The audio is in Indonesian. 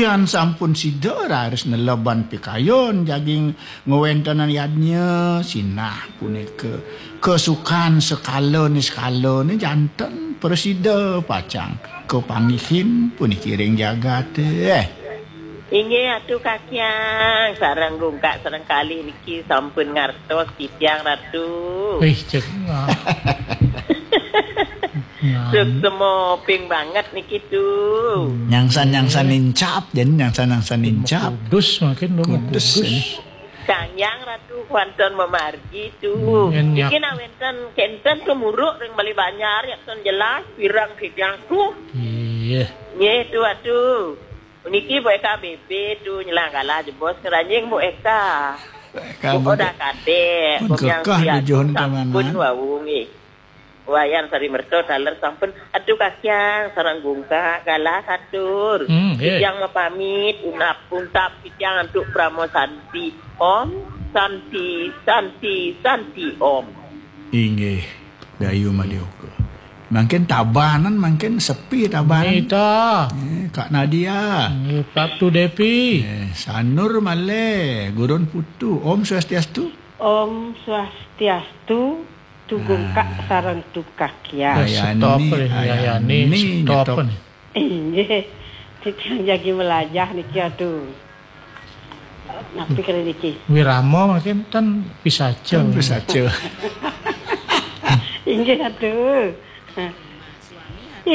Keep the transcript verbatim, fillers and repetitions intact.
Yan sampun sida harus neleban pikayon jaging ngewentanan yadnya sinah punika kesukaan sekala ni sekala ni jantan presida pacang kepangihin puniki ring jagat eh. Inge atu kakiang sarang gungkak sarang kali niki sampun ngartos titiang ratu. Wih cek. Suk ping banget niki tuh. Nyangsan-nyangsan nincap jen nyangsan-nyangsan nincap. Kudus makin lo Kudus. Kangyang ratu kuanton memargi tuh. Hmm, Iki na wenten kenten kemuruk ring bali banyar ya ton jelas pirang kijang tuh. Iya. Nye tuh atuh. Niki bu Eka B B tuh nyelang kalah jebos keranjing bu Eka. Bu udah kade. Pun kekah di johon sampun kamangan. wawungi. Wayan sari merto daler sampun aduh kakyang sarang gungka kalah katur. Hmm, iya. Yang mapamit unap untap yang untuk Pramo Santi Om Santi Santi Santi Om. Inggih Dayu Madioka. Makin tabanan makin sepi tabanan. Nita. Eh, Kak Nadia. Patu Depi. Eh, Sanur Male, Gurun Putu, Om Swastiastu. Om Swastiastu Tugong Kak sarang tukakya. Ayani, Stop nih, ayani, Ayani, stop nyetop. nih. Inje, titiang jagi melajah niki atuh. Napi kali niki. Wiramo makin kan bisa aja. Bisa aja. Inje atuh.